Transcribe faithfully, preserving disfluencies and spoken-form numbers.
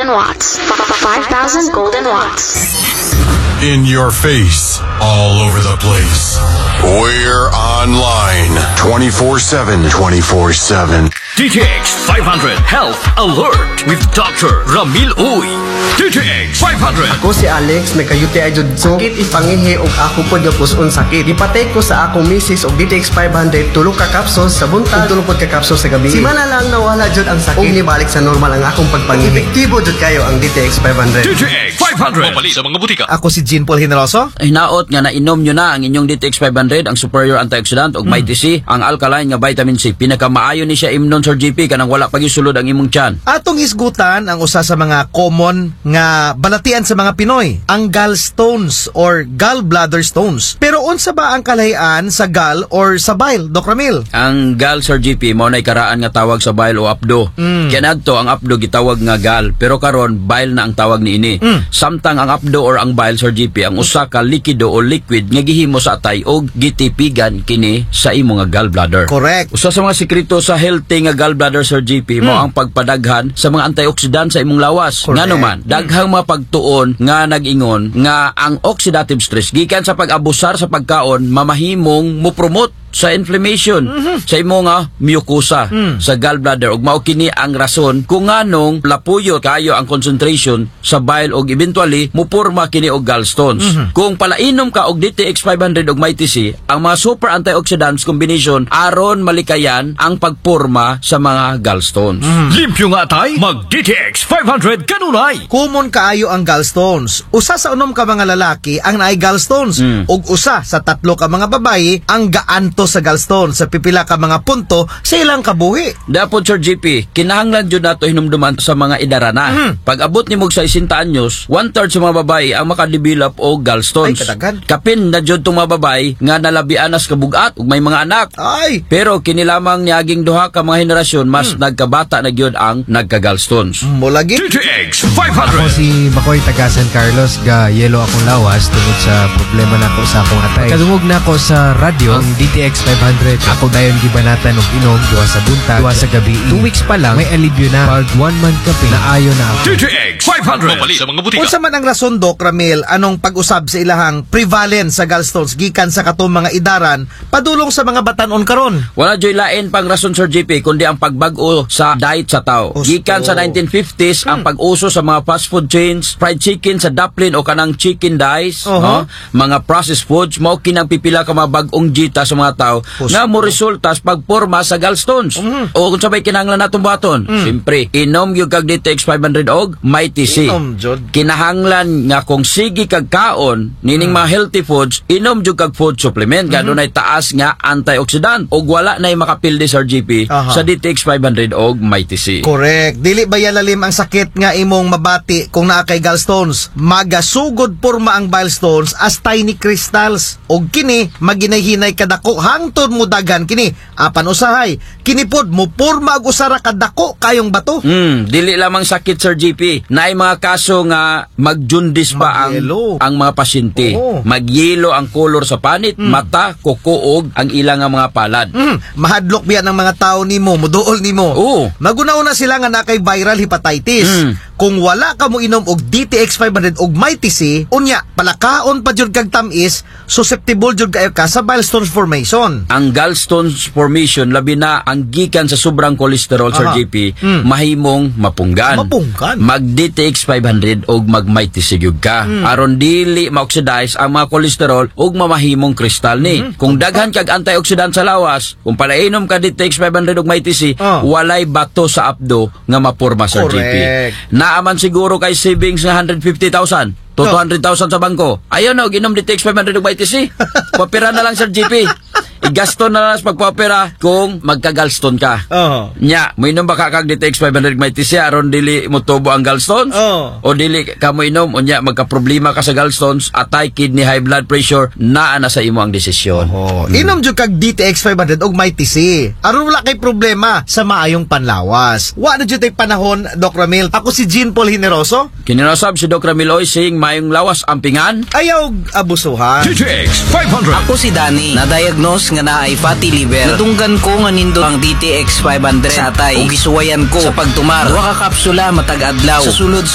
thousand watts. five thousand golden watts. In your face, all over the place. We're online twenty-four seven. twenty-four seven. D T X five hundred Health Alert with Doctor Ramil Uy. D T X five hundred. Ako si Alex, nagkayuti ay jud sakit ipangihi og ako pod nga puson sakit. Ipatay ko sa akong misis og D T X five hundred tulo ka capsules sa buntag, tulo pod ka capsules sa gabi. Simana lang nawala jud ang sakit. Og nibalik sa normal ang akong pagpangihi. Epektibo jud kayo ang D T X five hundred. D T X five hundred. Mabali sa mga butika. Ako si Jean Paul Generoso. Hinaot nga nainom nyo na ang inyong D T X five hundred, ang superior antioxidant og Mighty C, ang alkaline nga vitamin C. Pinakamaayo ni siya imnon Sir G P kanang wala pagisulod ang imong tiyan. Atong hisgutan ang usa sa mga common nga balatian sa mga Pinoy, ang gallstones or gallbladder stones. Pero unsa ba ang kalahian sa gall or sa bile, Doc Ramil? Ang gall, Sir G P, mao nay karaan nga tawag sa bile o abdo. Mm. Kaya nadto ang abdo gitawag nga gall, pero karon bile na ang tawag niini. Mm. Samtang ang abdo or ang bile, Sir G P, ang usa ka likido o liquid nga gihimo sa atay og gitipigan kini sa imo nga gallbladder. Correct. Usa sa mga sekreto sa healthy nga gallbladder, Sir G P, mo Mm. ang pagpadaghan sa mga antioxidant sa imong lawas. Correct. Ngano man, daghang mga pagtuon nga nag-ingon nga ang oxidative stress gikan sa pag-abusar sa pagkaon mamahimong mo promote sa inflammation mm-hmm. sa imo nga mucosa mm. sa gallbladder ug mao kini ang rason kung nganong lapuyo kayo ang concentration sa bile ug eventually mupurma kini og gallstones. Mm-hmm. Kung palainom ka og D T X five hundred ug Mighty C, ang mga super antioxidants combination aron malikayan ang pagpurma sa mga gallstones. Mm. Limpyo nga tay, mag D T X five hundred kanunay. Common kaayo ang gallstones. Usa sa unom ka mga lalaki ang naay gallstones mm. ug usa sa tatlo ka mga babayi ang gaanto sa gallstones sa pipila ka mga punto sa ilang kabuhi. Dapat, Sir G P, kinahanglan jud nato hinumduman sa mga idarana. Mm. Pag abot nimog sa sixty anyos, one-third sa mga babae ang makadevelop og gallstones. Ay, kadagan. Kapin na jud tong mga babae nga nalabian na sa kabugat ug may mga anak. Ay! Pero kini lamang niaging duha ka mga henerasyon mas mm. nagkabata na gyud ang nagka-gallstones. Mo lagi. D T X five hundred. Ako si Makoy taga San Carlos, ga yelo akong lawas tungod sa problema nako sa akong atay. Kadungog na ako sa radyo ang D T X five hundred. Ako dayon gibanatan og inom duha sa buntag, duha sa gabi. Two weeks pa lang may alibyo na. Pag one month kape na ayo na ako. D T X five hundred. Mabali sa mga butika. Unsa man ang rason, Doc Ramil, anong pag-usab sa ilahang prevalence sa gallstones gikan sa katong mga idaran padulong sa mga batan-on karon? Wala joy lain pang rason, Sir G P, kundi ang pagbag-o sa diet sa tao. Osto. Gikan sa nineteen fifties hmm. ang pag-uso sa mga fast food chains, fried chicken sa Dublin o kanang chicken dice, uh-huh. no? Mga processed foods, mao kinang pipila ka mga bag-ong jita sa mga tao Osto. nga mo resulta sa pagporma sa gallstones. Mm. O kung sabay kinahanglan natong buhaton, mm. siyempre, inom yung kag D T X five hundred og Mighty C. Inom jud. Kinahanglan nga kung sige kag kaon, nining mm. mga healthy foods, inom jud kag food supplement, mm-hmm. ganun ay taas nga antioxidant. O wala na makapildi, Sir G P, uh-huh. sa D T X five hundred og Mighty C. Correct. Dili ba yalalim ang sakit nga imong mabati kung naa kay gallstones? Magasugod porma ang bile stones as tiny crystals. Og kini, maginay-hinay kadako hangtod mo dagan kini apan usahay kini pod mo porma og usara kadako kayong bato. Mm, dili lamang sakit, Sir G P, naay mga kaso nga magjundis pa ang ang mga pasyente. Oo. Magyelo ang kolor sa panit, mm. mata, kukuog ang ilang nga mga palad. Mm. Mahadlok biya ng mga tao nimo, muduol nimo. Oo. Magunauna sila nga nakay viral hepatitis. Mm. Kung wala ka mo inom og D T X five hundred og Mighty C, unya palakaon pa jud kag tamis, susceptible jud kayo ka sa bile stones formation. Ang gallstones formation labi na ang gikan sa sobrang kolesterol, Sir G P, mm. mahimong mapunggan. Mapunggan. Mag D T X five hundred og mag Mighty C gyud ka. Mm. Aron dili ma-oxidize ang mga kolesterol og mamahimong kristal ni. Mm-hmm. Kung daghan kag antioxidant sa lawas, kung palainom ka D T X five hundred og Mighty C, oh. walay bato sa abdo nga mapurma, Sir G P. Naaman siguro kay savings nga one hundred fifty thousand to two hundred thousand sa bangko. Ayaw na, ginom D T X five hundred og Mighty C. Papira na lang, Sir G P. Igasto na lang sa pagpapera kung magka-gallstone ka. Oh. Nya, mo inom ba ka kag D T X five hundred Mighty C aron dili mo tubo ang gallstones? Oh. O dili ka mo inom o nya magka-problema ka sa gallstones, atay kidney, high blood pressure, naa na sa imo ang desisyon. Oh. Mm. Inom jud kag D T X five hundred og Mighty C aron wala kay problema sa maayong panlawas. Wa na jud tay panahon, Doc Ramil. Ako si Jean Paul Generoso. Kinarasab si Doc Ramil Oy sing mayong lawas ampingan. Ayaw abusuhan. D T X five hundred. Ako si Danny, na-diagnose nga naay fatty liver. Natunggan ko nga nindo ang D T X five hundred sa atay. Ug gisuwayan ko sa pagtumar. Duha ka kapsula matag adlaw. Sa sulod